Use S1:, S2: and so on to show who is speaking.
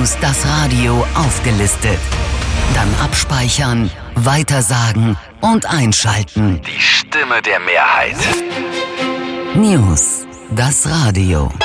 S1: News das Radio aufgelistet. Dann abspeichern, weitersagen und einschalten.
S2: Die Stimme der Mehrheit.
S1: News das Radio.